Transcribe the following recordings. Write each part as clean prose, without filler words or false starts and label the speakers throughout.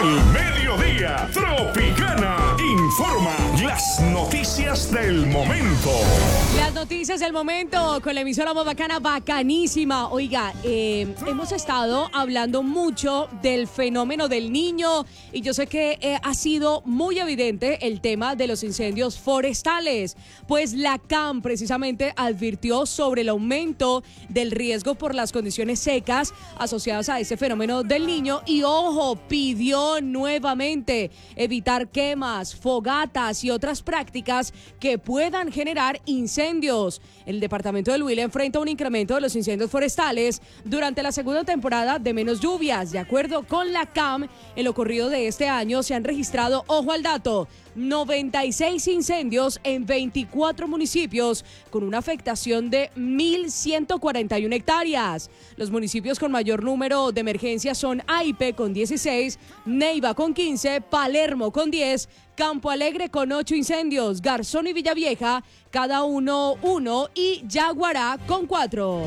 Speaker 1: Del mediodía, Tropicana informa las noticias del momento.
Speaker 2: Las noticias del momento con la emisora más bacana, bacanísima. Oiga, hemos estado hablando mucho del fenómeno del Niño y yo sé que ha sido muy evidente el tema de los incendios forestales. Pues la CAM precisamente advirtió sobre el aumento del riesgo por las condiciones secas asociadas a ese fenómeno del Niño y, ojo, pidió nuevamente evitar quemas, fogatas y otras prácticas que puedan generar incendios. El departamento del Huila enfrenta un incremento de los incendios forestales durante la segunda temporada de menos lluvias. De acuerdo con la CAM, en lo corrido de este año se han registrado, ojo al dato, 96 incendios en 24 municipios con una afectación de 1.141 hectáreas. Los municipios con mayor número de emergencias son Aipe con 16, Neiva con 15, Palermo con 10, Campo Alegre con 8 incendios, Garzón y Villavieja cada uno y Yaguará con 4.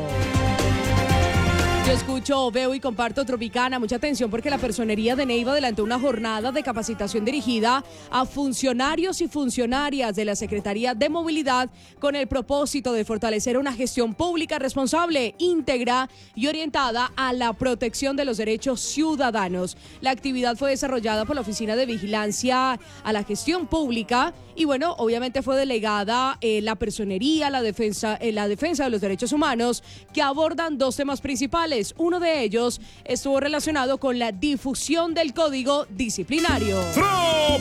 Speaker 2: Yo escucho, veo y comparto Tropicana. Mucha atención porque la Personería de Neiva adelantó una jornada de capacitación dirigida a funcionarios y funcionarias de la Secretaría de Movilidad con el propósito de fortalecer una gestión pública responsable, íntegra y orientada a la protección de los derechos ciudadanos. La actividad fue desarrollada por la Oficina de Vigilancia a la Gestión Pública y, bueno, obviamente fue delegada la Personería, la defensa de los derechos humanos, que abordan dos temas principales. Uno de ellos estuvo relacionado con la difusión del código disciplinario.